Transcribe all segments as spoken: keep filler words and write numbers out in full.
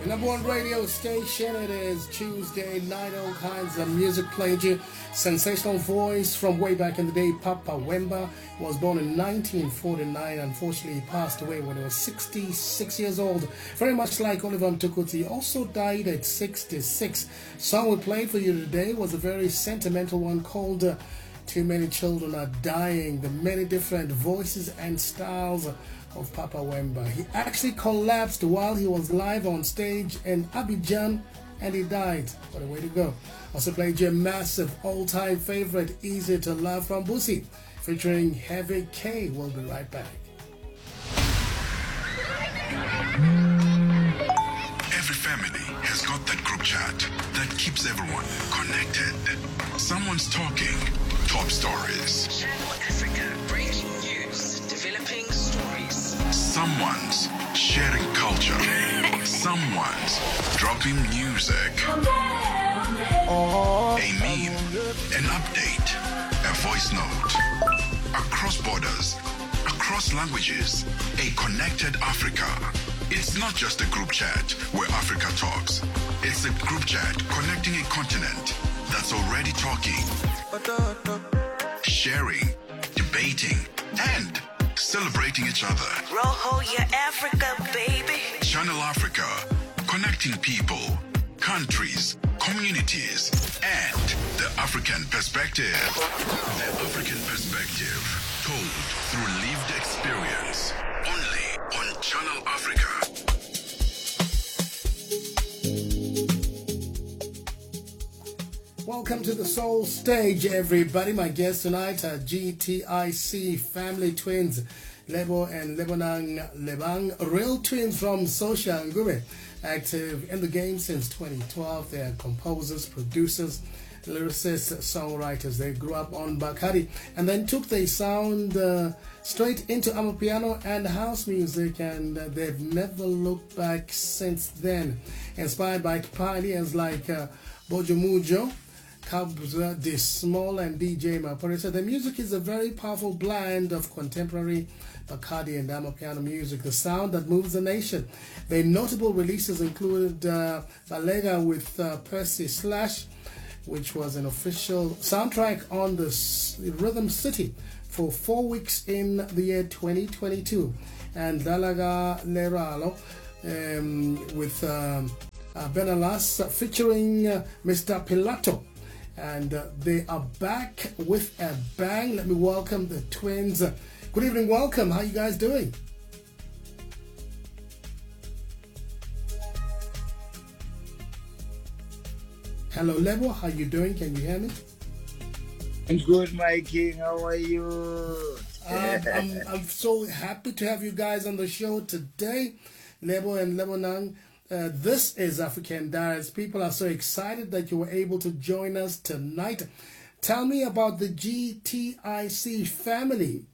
Number one radio station. It is Tuesday night. All kinds of music played you. Sensational voice from way back in the day. Papa Wemba was born in nineteen forty-nine. Unfortunately, he passed away when he was sixty-six years old. Very much like Oliver Mtukudzi. He also died at sixty-six. Song we played for you today was a very sentimental one called uh, Too Many Children Are Dying. The many different voices and styles of Papa Wemba. He actually collapsed while he was live on stage in Abidjan and he died. What a way to go. Also played your massive all-time favorite Easy to Love from Busi featuring Heavy K. We'll be right back. Every family has got that group chat that keeps everyone connected. Someone's talking top stories. Channel Africa, breaking news, developing stories. Someone's sharing culture. Someone's dropping music. A meme, an update, a voice note. Across borders, across languages, a connected Africa. It's not just a group chat where Africa talks. It's a group chat connecting a continent that's already talking, sharing, debating, and celebrating each other. Roho, your Africa, baby. Channel Africa, connecting people, countries, communities, and the African perspective. The African perspective, told through lived experience. Only on Channel Africa. Welcome to the Soul Stage, everybody. My guests tonight are G T I C family twins, Lebo and Lebonang Lebang, real twins from Social Ngube, active in the game since twenty twelve. They are composers, producers, lyricists, songwriters. They grew up on Bakari and then took their sound uh, straight into amapiano and house music, and uh, they've never looked back since then. Inspired by pioneers like uh, Bojo Mujo, Kabza De Small, and D J Maporisa, the music is a very powerful blend of contemporary Bacardi and amapiano music, the sound that moves the nation. Their notable releases include uh, Balega with uh, Percy Slash, which was an official soundtrack on the Rhythm City for four weeks in the year twenty twenty-two, and Dalaga Leralo um, with um, uh, Benalas featuring uh, Mister Pilato. And uh, they are back with a bang. Let me welcome the twins. Good evening, welcome. How you guys doing? Hello, Lebo. How you doing? Can you hear me? I'm good, my king. How are you? um, I'm, I'm so happy to have you guys on the show today, Lebo and Lebonang. Uh, this is African Diaries. People are so excited that you were able to join us tonight. Tell me about the G T I C family.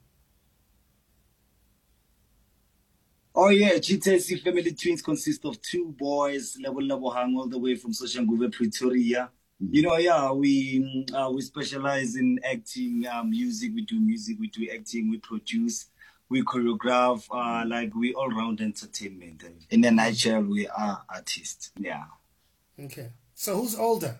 Oh yeah, G T I C family twins consist of two boys, Lebo Lebohang, all the way from Soshanguve, Pretoria. You know, yeah, we uh, we specialize in acting, uh, music. We do music, we do acting, we produce, we choreograph. Uh, like we all round entertainment. In a nutshell, we are artists. Yeah. Okay. So who's older?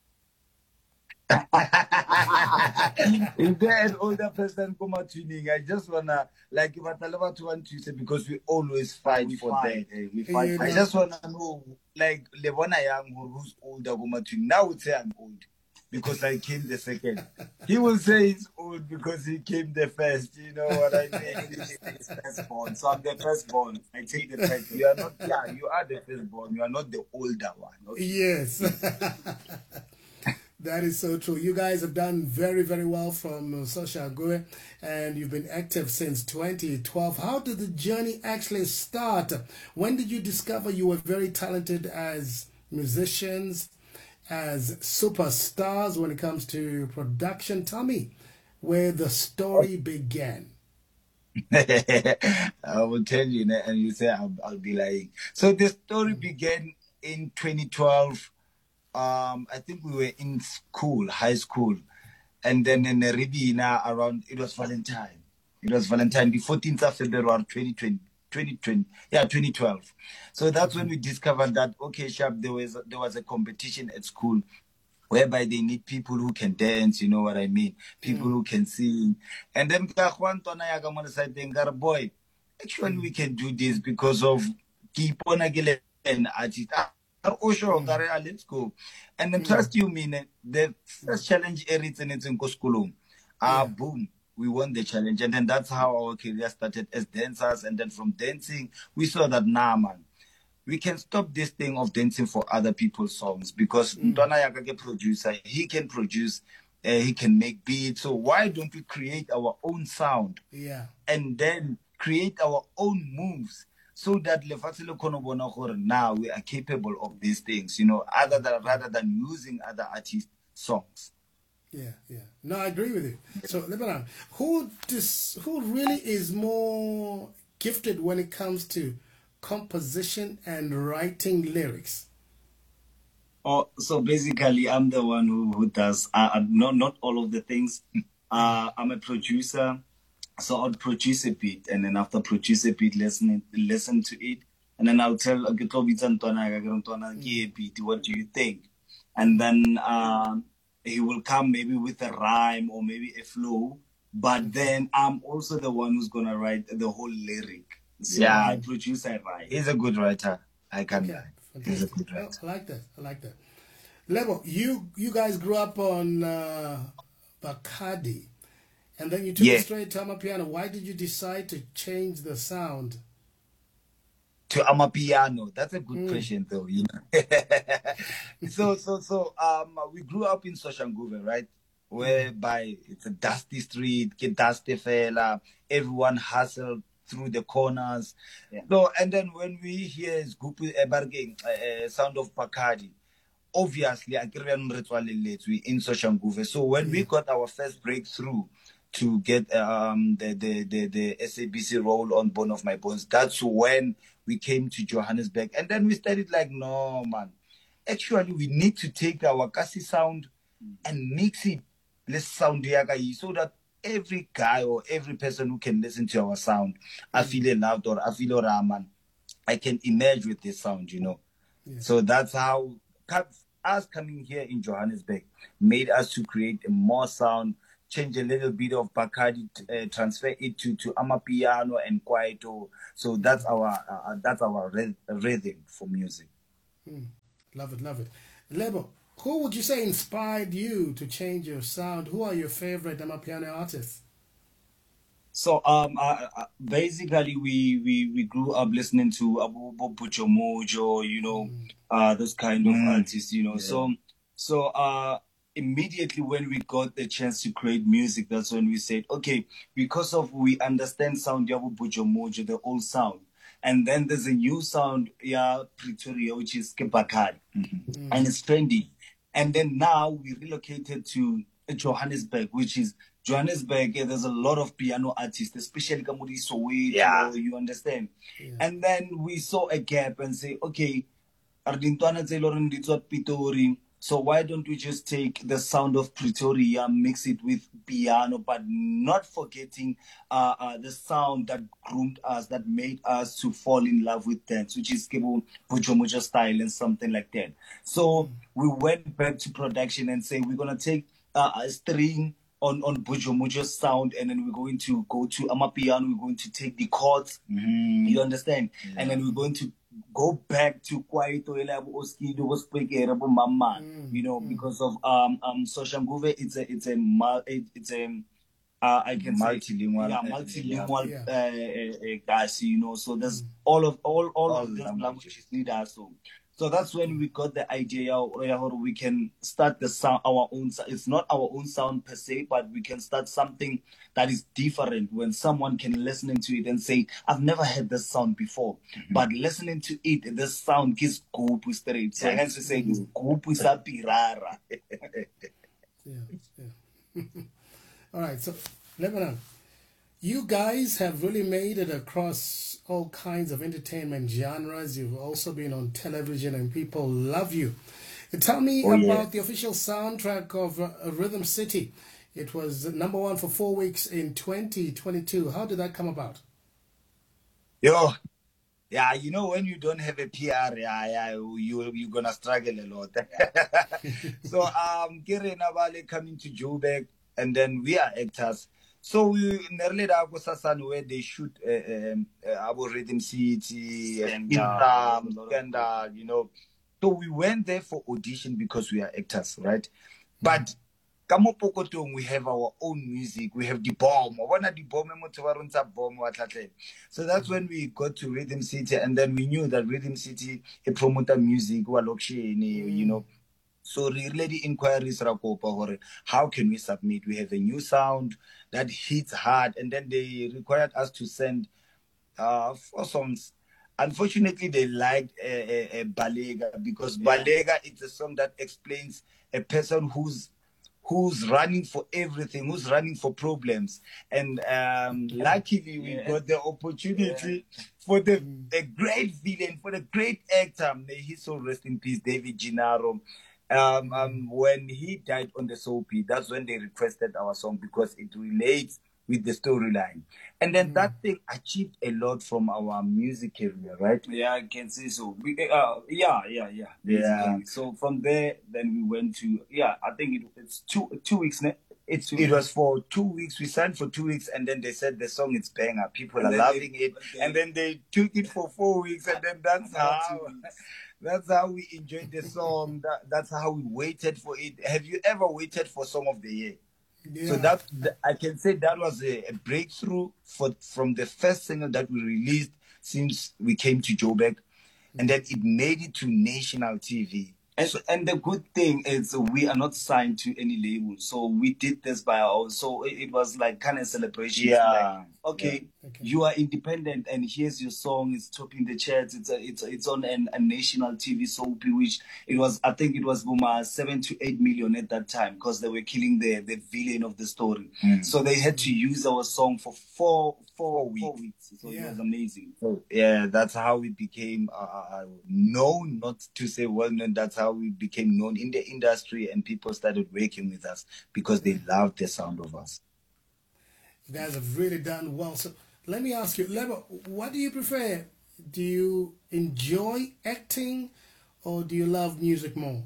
If there's an older person come out tuning, I just wanna like if I tell about to want to say because we always fight we for fight, that. Eh, we fight. Yeah, I just wanna know like Lebona Young who's older come out tuning. Now would say I'm old because I came the second. He will say he's old because he came the first. You know what I mean? He's firstborn, so I'm the firstborn. I take the title. You are not. Yeah, you are the firstborn. You are not the older one. Okay? Yes. That is so true. You guys have done very, very well from uh, Social Ngube, and you've been active since twenty twelve. How did the journey actually start? When did you discover you were very talented as musicians, as superstars when it comes to production? Tell me where the story began. I will tell you, and you say I'll, I'll be lying. So the story began in twenty twelve. Um, I think we were in school, high school, and then in Ribina around, it was Valentine. It was Valentine, the fourteenth of February twenty twenty twenty, yeah, twenty twelve. So that's when we discovered that, okay, sharp, there was, there was a competition at school whereby they need people who can dance, you know what I mean? People mm. who can sing. And then, boy, actually, we can do this because of keep on again and artist. Oh, sure, mm. let's go. And then, trust you, mean the first challenge, everything is in Koskulum. Ah, boom. We won the challenge. And then that's how our career started as dancers. And then from dancing, we saw that, nah, man, we can stop this thing of dancing for other people's songs because Ntwana Yakake producer, he can produce, uh, he can make beats. So why don't we create our own sound? Yeah. And then create our own moves so that now we are capable of these things, you know, other than rather than using other artists' songs. Yeah, yeah. No, I agree with you. So, Lebanon, who dis, who really is more gifted when it comes to composition and writing lyrics? Oh, so basically, I'm the one who, who does uh, not not all of the things. Uh, I'm a producer, so I'll produce a beat, and then after produce a beat, listen listen to it, and then I'll tell okay, beat. What do you think? And then uh, he will come maybe with a rhyme or maybe a flow, but then I'm also the one who's gonna write the whole lyric. So yeah, I produce, I write. He's a good writer. I can. Okay. He's a good writer. Oh, I like that. I like that. Lebo, you you guys grew up on uh, Bacardi, and then you took yeah. it straight to Amapiano. Why did you decide to change the sound to Amapiano? That's a good mm. question, though. You know. so so so um, we grew up in Soshanguve, right? Whereby it's a dusty street, get dusty fella, everyone hustled through the corners. Yeah. So, and then when we hear Scoopy Ebarging, uh, sound of Bacardi, obviously, we in Soshanguve. So when yeah. we got our first breakthrough to get um, the, the, the, the S A B C role on Bone of My Bones, that's when we came to Johannesburg. And then we started like, no, man, actually, we need to take our Kasi sound and mix it, let's sound so that every guy or every person who can listen to our sound, I feel loved or I feel Raman, I can emerge with this sound, you know. Yeah. So that's how us coming here in Johannesburg made us to create a more sound, change a little bit of Bacardi, uh, transfer it to to Amapiano and Kwaito. So that's our uh, that's our rhythm for music. Mm. Love it, love it. Lebo, who would you say inspired you to change your sound? Who are your favorite Amapiano artists? So um, uh, uh, basically, we, we, we grew up listening to Abu Pucho Mojo, you know, mm. uh, those kind of mm. artists, you know. Yeah. So so uh, immediately when we got the chance to create music, that's when we said, okay, because of we understand sound Abu Pucho Mojo, the old sound. And then there's a new sound, yeah, Pretoria, which is Bacardi, mm-hmm. mm. and it's trendy. And then now we relocated to Johannesburg, which is Johannesburg. There's a lot of piano artists, especially Kamudi Soweto, yeah. you understand? Yeah. And then we saw a gap and say, okay, so why don't we just take the sound of Pretoria, mix it with piano, but not forgetting uh, uh, the sound that groomed us, that made us to fall in love with dance, which is Kebo Pujomoja style and something like that. So we went back to production and say we're going to take uh, a string on, on Pujomoja's sound, and then we're going to go to Amapiano, we're going to take the chords, mm-hmm. you understand? Yeah. And then we're going to go back to Kwaito, mm, you know, mm. because of um um Soshanguve, it's a it's a it's a uh, I can multilingual, say yeah, multilingual yeah. uh, uh, guys, you know. So there's mm. all of all all, all of these languages need us. So so that's when we got the idea how we can start the sound our own. It's not our own sound per se, but we can start something that is different when someone can listen to it and say, I've never heard this sound before, mm-hmm. but listening to it, this sound gives goop straight. So hence we say goop sapirara. Yeah, yeah. All right, so Lebanon, you guys have really made it across all kinds of entertainment genres. You've also been on television and people love you. Tell me oh, about yeah. the official soundtrack of uh, Rhythm City. It was number one for four weeks in twenty twenty-two. How did that come about? Yo, yeah, you know, when you don't have a P R, yeah, yeah, you you're gonna struggle a lot. So um, Kere Navale coming to Joburg, and then we are actors. So we nearly Sasan where they shoot uh, um, uh, our Rhythm City and Scandal. um, Scandal, you know. So we went there for audition because we are actors, right? But Kamo Pokotong, we have our own music. We have the bomb. So that's when we got to Rhythm City, and then we knew that Rhythm City a promoter music, you know. So really inquiries rakopa, how can we submit? We have a new sound that hits hard, and then they required us to send uh, four songs. Unfortunately, they liked uh, uh, uh, Balega because yeah. Balega is a song that explains a person who's who's running for everything, who's running for problems. And um, luckily, we yeah. got the opportunity yeah. for the a great villain, for the great actor, may he so rest in peace, David Gennaro. Um, um, when he died on the soapy, that's when they requested our song because it relates with the storyline. And then mm. that thing achieved a lot from our music career, right? Yeah, I can say so. We, uh, yeah, yeah, yeah. Basically. Yeah. So from there, then we went to, yeah, I think it, it's two two weeks. It's, it was for two weeks. We signed for two weeks, and then they said the song is banger. People and are loving they, it. They, and then they took it for four weeks, and then that's how... That's how we enjoyed the song. That, that's how we waited for it. Have you ever waited for Song of the Year? Yeah. So that, that I can say that was a, a breakthrough for from the first single that we released since we came to Joburg, and then it made it to national T V. And, so, and the good thing is we are not signed to any label, so we did this by our own. So it, it was like kind of celebration. Yeah. Like, okay, yeah. okay, you are independent, and here's your song. It's topping the charts. It's a, it's a, it's on an, a national T V soap, which it was. I think it was Buma seven to eight million at that time because they were killing the the villain of the story. Mm. So they had to use our song for four. Four weeks. Four weeks. So yeah. It was amazing. So, yeah, that's how we became uh, known, not to say well known, that's how we became known in the industry, and people started working with us because they loved the sound of us. You guys have really done well. So let me ask you, Lebo, what do you prefer? Do you enjoy acting or do you love music more?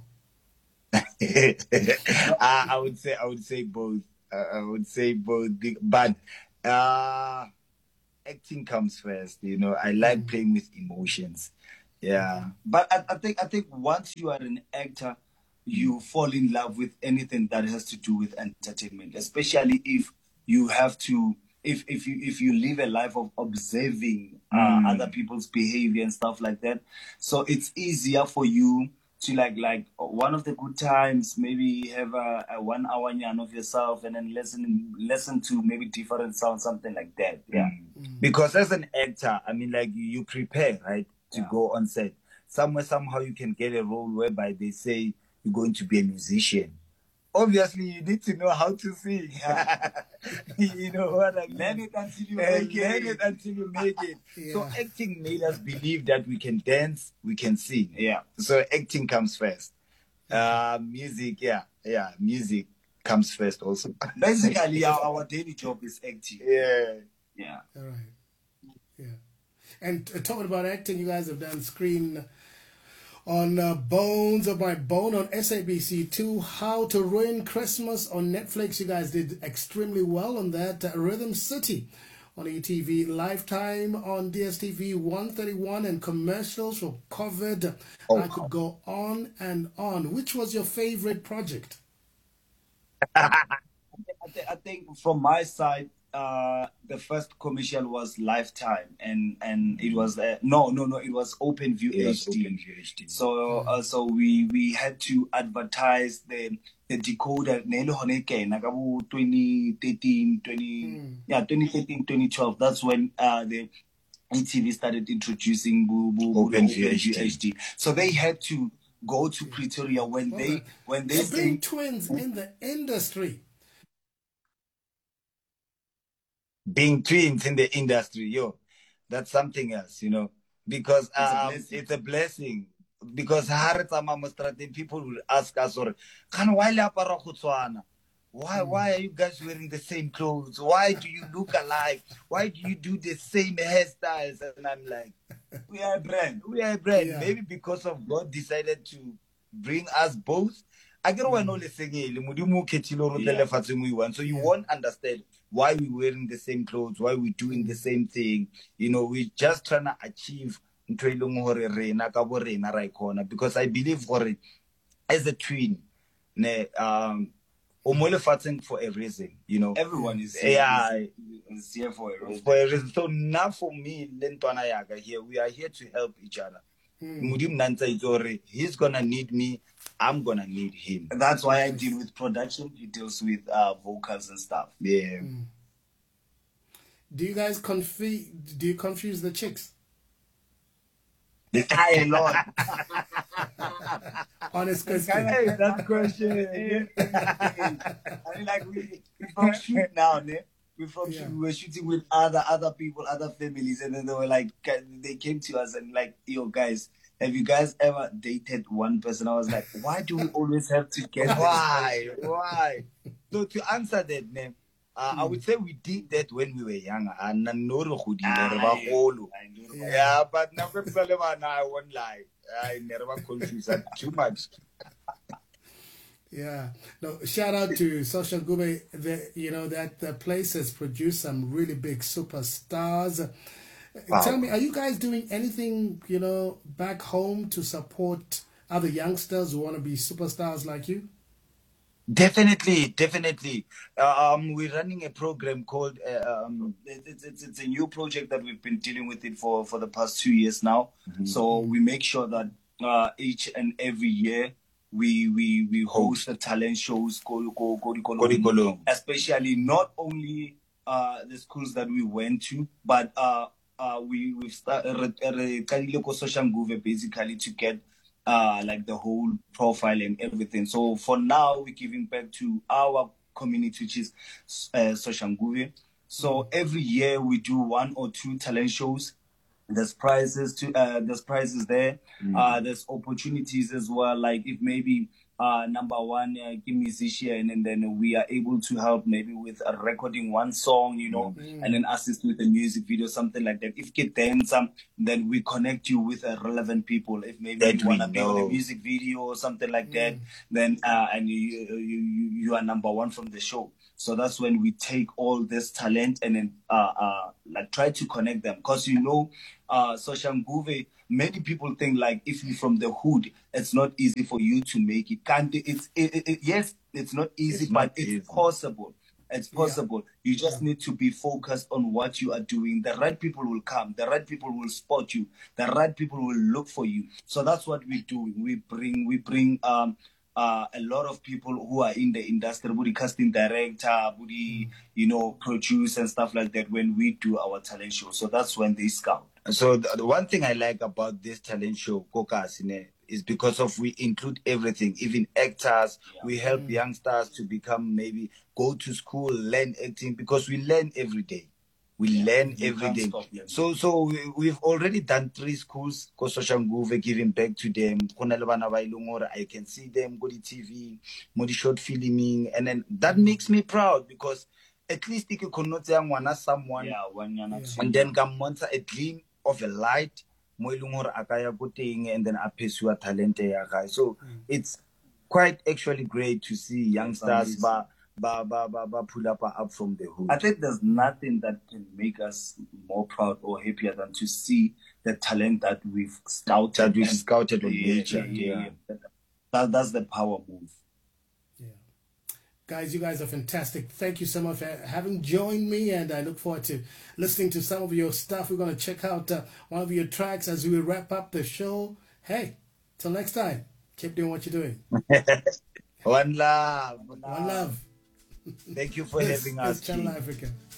I, I would say I would say both. Uh, I would say both, but uh acting comes first, you know. I like playing with emotions. Yeah. But I, I think I think once you are an actor, you fall in love with anything that has to do with entertainment, especially if you have to if if you if you live a life of observing uh, mm. other people's behavior and stuff like that. So it's easier for you to like like one of the good times, maybe have a, a one hour yarn of yourself and then listen listen to maybe different sounds, something like that. Yeah. Mm. Because as an actor, I mean, like you prepare, right, to yeah. go on set. Somewhere, somehow you can get a role whereby they say you're going to be a musician. Obviously, you need to know how to sing. You know what I mean? Learn it until you uh, make learn it. it until you make it. Yeah. So acting made us believe that we can dance, we can sing. Yeah. So acting comes first. Uh, music, yeah, yeah, music comes first also. Basically, our, our daily job is acting. Yeah. Yeah. All right. Yeah. And uh, talking about acting, you guys have done screen on uh, Bones of My Bone on S A B C two, How to Ruin Christmas on Netflix. You guys did extremely well on that. Uh, Rhythm City on E T V, Lifetime on D S T V one thirty-one, and commercials were covered. Oh, I could go on and on. Which was your favorite project? I, th I think from my side, uh the first commercial was Lifetime, and and it was uh, no no no it was OpenView H D. So uh, so we we had to advertise the the decoder twenty thirteen twenty mm. yeah twenty thirteen twenty twelve. That's when uh the E T V started introducing OpenView H D. So they had to go to Pretoria when well, they when they so being twins in the industry. Being twins in the industry, yo, that's something else, you know, because um, it's, a it's a blessing. Because people will ask us, or can why apara khutswana? why why are you guys wearing the same clothes? Why do you look alike? Why do you do the same hairstyles? And I'm like, we are a brand. We are a brand. Yeah. Maybe because of God decided to bring us both. I get what I'm saying. So you won't understand why we're wearing the same clothes, why we're doing the same thing. You know, we're just trying to achieve because I believe for it as a twin, um, for a reason, you know. Everyone is here, yeah, is here for a reason. For a reason. So now for me, here, we are here to help each other. Mm. He's gonna need me, I'm gonna need him. And that's why I deal with production. He deals with uh, vocals and stuff. Yeah. Mm. Do you guys confuse? Do you confuse the chicks? I a lot. Honest question. Hey, that question. I mean, like we, we from shoot now, ne? We from yeah. shoot, we were shooting with other other people, other families, and then they were like, they came to us and like, yo, guys, have you guys ever dated one person? I was like, why do we always have to get why, why? So to answer that, ne, uh, mm. I would say we did that when we were younger, and yeah, but now I won't lie. I never confuse too much. Yeah. No, shout out to Social Ngube. The, you know, that the place has produced some really big superstars. Wow. Tell me, are you guys doing anything, you know, back home to support other youngsters who want to be superstars like you? Definitely, definitely. Um, we're running a program called. Uh, um, it's, it's it's a new project that we've been dealing with it for for the past two years now. Mm-hmm. So we make sure that uh, each and every year we we we host the talent shows, especially not only uh, the schools that we went to, but uh, uh, we we've started Social Ngube basically to get. Uh, like the whole profile and everything. So for now, we're giving back to our community, which is uh, Social Ngube. So every year we do one or two talent shows. There's prizes to uh, there's prizes there. Mm-hmm. Uh, there's opportunities as well. Like if maybe uh, number one uh, musician, and then we are able to help maybe with uh, recording one song, you know, mm-hmm. and then assist with a music video, something like that. If you get some, then we connect you with uh, relevant people. If maybe that you want to be on a music video or something like mm-hmm. that, then uh, and you, you you you are number one from the show. So that's when we take all this talent and then uh, uh, like try to connect them. Because, you know, uh, Social Ngube, many people think like if you're from the hood, it's not easy for you to make it. Can't it's it, it, it, yes, it's not easy, it's but not it's easy. possible. It's possible. Yeah. You just yeah. need to be focused on what you are doing. The right people will come. The right people will spot you. The right people will look for you. So that's what we do. We bring we bring um. Uh, a lot of people who are in the industry, body casting director, body, you know, produce and stuff like that when we do our talent show. So that's when they scout. So the, the one thing I like about this talent show, Kokasine, is because of we include everything, even actors. Yeah. We help mm. youngsters to become maybe go to school, learn acting, because we learn every day. We yeah, learn every day. Stop, yeah. So, so we, we've already done three schools. Ko Social Ngube, giving back to them. I can see them go to T V, mo di short filming, and then that makes me proud because at least you can not someone, yeah, one yeah. and then come month a gleam of a light, mo ilungora akaya kuting, and then apesua talent ya guys. So mm. it's quite actually great to see youngsters, but. Ba, ba, ba, ba, pull up up from the hood. I think there's nothing that can make us more proud or happier than to see the talent that we've scouted. That we've scouted on yeah, nature. Yeah, yeah, yeah. That, that's the power move. Yeah. Guys, you guys are fantastic. Thank you so much for having joined me, and I look forward to listening to some of your stuff. We're going to check out uh, one of your tracks as we wrap up the show. Hey, till next time, keep doing what you're doing. One love. One love. Thank you for having us. Channel Africa.